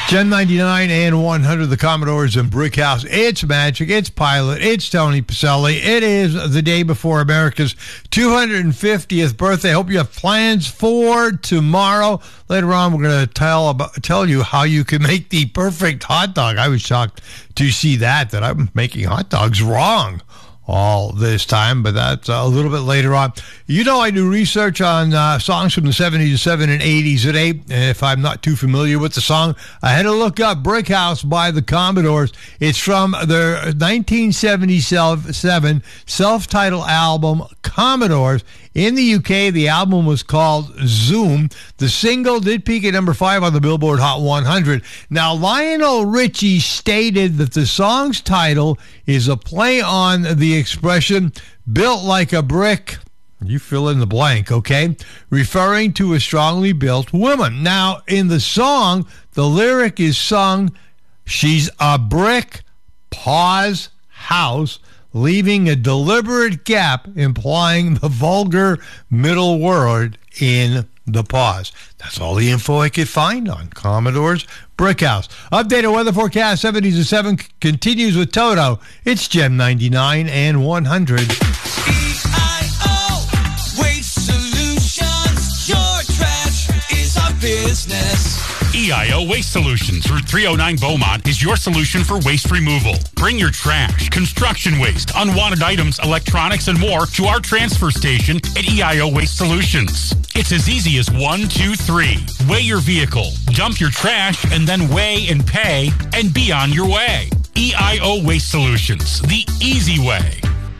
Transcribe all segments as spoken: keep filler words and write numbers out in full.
Gen ninety-nine and one hundred, the Commodores and Brickhouse. It's Magic, it's Pilot, it's Tony Pacelli. It is the day before America's two hundred fiftieth birthday. Hope you have plans for tomorrow. Later on, we're going to tell about tell you how you can make the perfect hot dog. I was shocked to see that, that I'm making hot dogs wrong all this time, but that's a little bit later on. You know, I do research on uh, songs from the seventies, seven, and eighties at eight. And if I'm not too familiar with the song, I had to look up Brick House by the Commodores. It's from their nineteen seventy-seven self-titled album, Commodores. In the U K, the album was called Zoom. The single did peak at number five on the Billboard Hot one hundred. Now, Lionel Richie stated that the song's title is a play on the expression, built like a brick. You fill in the blank, okay? Referring to a strongly built woman. Now, in the song, the lyric is sung, she's a brick, pause, house, leaving a deliberate gap implying the vulgar middle word in the pause. That's all the info I could find on Commodore's Brickhouse. Updated weather forecast, seventies to seven, continues with Toto. It's Gen ninety-nine and one hundred. E I O Waste Solutions, your trash is our business. E I O Waste Solutions, Route three oh nine Beaumont, is your solution for waste removal. Bring your trash, construction waste, unwanted items, electronics, and more to our transfer station at E I O Waste Solutions. It's as easy as one, two, three. Weigh your vehicle, dump your trash, and then weigh and pay, and be on your way. E I O Waste Solutions, the easy way.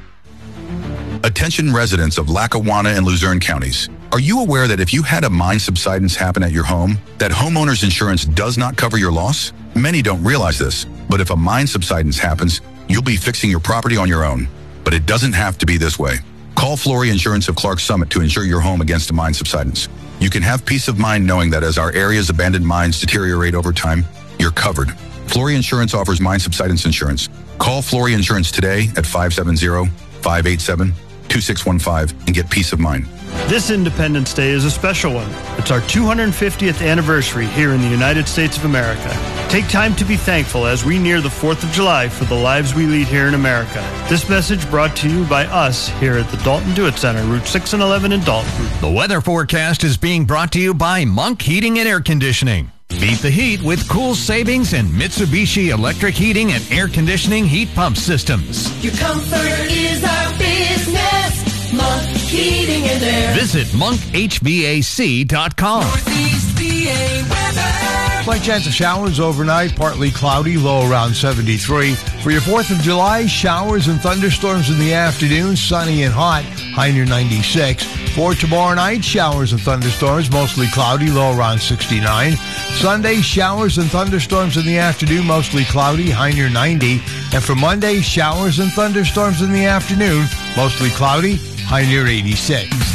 Attention residents of Lackawanna and Luzerne counties. Are you aware that if you had a mine subsidence happen at your home, that homeowner's insurance does not cover your loss? Many don't realize this, but if a mine subsidence happens, you'll be fixing your property on your own. But it doesn't have to be this way. Call Flory Insurance of Clark Summit to insure your home against a mine subsidence. You can have peace of mind knowing that as our area's abandoned mines deteriorate over time, you're covered. Flory Insurance offers mine subsidence insurance. Call Flory Insurance today at five seven zero, five eight seven, two six one five and get peace of mind. This Independence Day is a special one. It's our two hundred fiftieth anniversary here in the United States of America. Take time to be thankful as we near the fourth of July for the lives we lead here in America. This message brought to you by us here at the Dalton Do It Center, Route six and eleven in Dalton. The weather forecast is being brought to you by Monk Heating and Air Conditioning. Beat the heat with cool savings and Mitsubishi electric heating and air conditioning heat pump systems. Your comfort is our business. Monk Heating and Air. Visit monk h v a c dot com. Northeast P A weather. Slight chance of showers overnight, partly cloudy, low around seventy-three. For your fourth of July, showers and thunderstorms in the afternoon, sunny and hot, high near ninety-six. For tomorrow night, showers and thunderstorms, mostly cloudy, low around sixty-nine. Sunday, showers and thunderstorms in the afternoon, mostly cloudy, high near ninety. And for Monday, showers and thunderstorms in the afternoon, mostly cloudy, high near eighty-six.